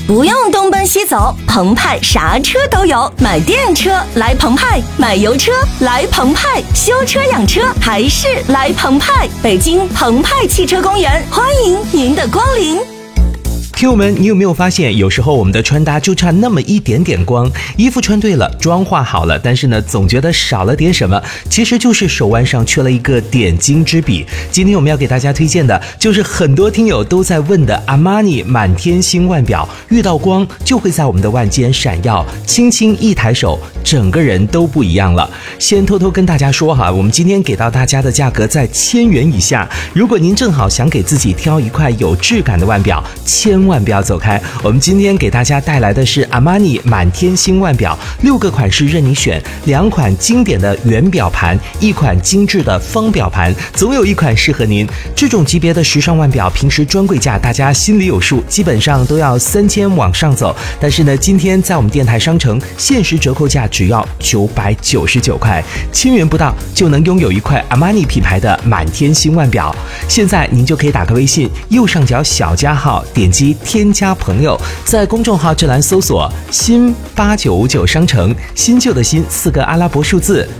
不用东奔西走，澎湃啥车都有。买电车来澎湃，买油车来澎湃，修车养车还是来澎湃。北京澎湃汽车公园，欢迎您的光临。 听友们，你有没有发现，有时候我们的穿搭就差那么一点点光，衣服穿对了，妆化好了，但是呢，总觉得少了点什么，其实就是手腕上缺了一个点睛之笔。今天我们要给大家推荐的就是很多听友都在问的阿玛尼满天星腕表，遇到光就会在我们的腕间闪耀，轻轻一抬手，整个人都不一样了。先偷偷跟大家说哈，我们今天给到大家的价格在1000元以下，如果您正好想给自己挑一块有质感的腕表，千万不要走开。我们今天给大家带来的是阿玛尼满天星腕表，6个款式任你选，2款经典的圆表盘，1款精致的方表盘，总有一款适合您。这种级别的时尚腕表，平时专柜价大家心里有数，基本上都要3000往上走。但是呢，今天在我们电台商城限时折扣价只要999块，1000元不到就能拥有一块阿玛尼品牌的满天星腕表。现在您就可以打开微信右上角小加号，点击添加朋友，在公众号这栏搜索新8959商城，新旧的新4个阿拉伯数字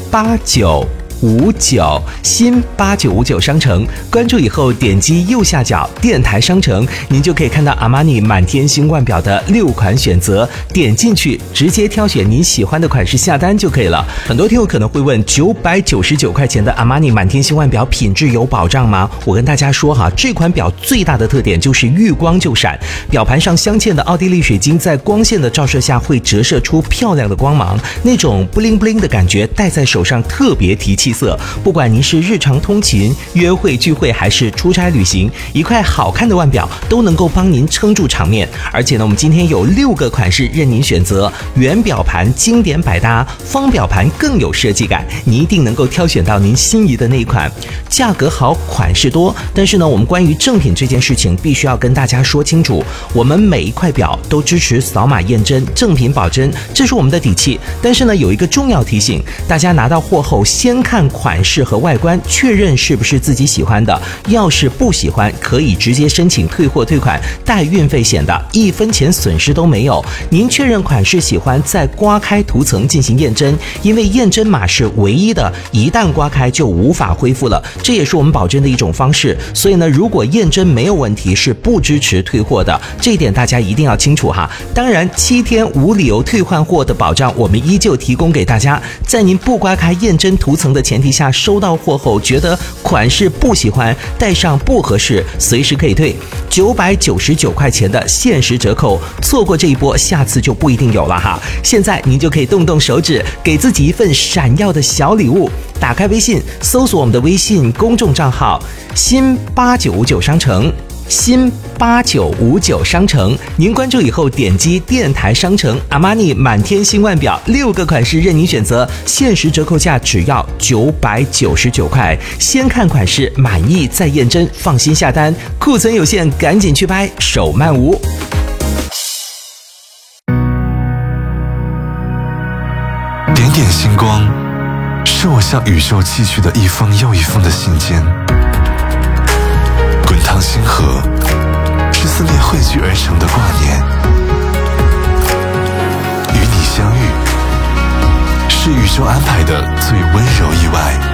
8959新8959商城，关注以后点击右下角电台商城，您就可以看到阿玛尼满天星腕表的6款选择，点进去直接挑选您喜欢的款式下单就可以了。很多听友可能会问，999块钱的阿玛尼满天星腕表品质有保障吗？我跟大家说哈，这款表最大的特点就是遇光就闪，表盘上镶嵌的奥地利水晶在光线的照射下会折射出漂亮的光芒，那种布灵布灵的感觉戴在手上特别提气色。不管您是日常通勤、约会聚会还是出差旅行，一块好看的腕表都能够帮您撑住场面。而且呢，我们今天有6个款式任您选择，圆表盘经典百搭，方表盘更有设计感，你一定能够挑选到您心仪的那一款。价格好，款式多，但是呢，我们关于正品这件事情必须要跟大家说清楚，我们每一块表都支持扫码验真，正品保真，这是我们的底气。但是呢，有一个重要提醒，大家拿到货后先看款式和外观，确认是不是自己喜欢的，要是不喜欢可以直接申请退货退款，带运费险的，1分钱损失都没有。您确认款式喜欢，再刮开涂层进行验真，因为验真码是唯一的，一旦刮开就无法恢复了，这也是我们保真的一种方式。所以呢，如果验真没有问题，是不支持退货的，这一点大家一定要清楚哈。当然7天无理由退换货的保障我们依旧提供给大家，在您不刮开验真涂层的前提下，收到货后觉得款式不喜欢，戴上不合适，随时可以退。999块钱的限时折扣，错过这一波，下次就不一定有了哈。现在您就可以动动手指，给自己一份闪耀的小礼物。打开微信，搜索我们的微信公众账号新8959商城，新8959商城，您关注以后点击电台商城，阿玛尼满天星腕表6个款式任您选择，限时折扣价只要999块，先看款式满意再验真，放心下单，库存有限，赶紧去拍，手慢无。 点点星光，是我向宇宙寄去的一封又一封的信件。滚烫星河，是思念汇聚而成的挂念。与你相遇，是宇宙安排的最温柔意外。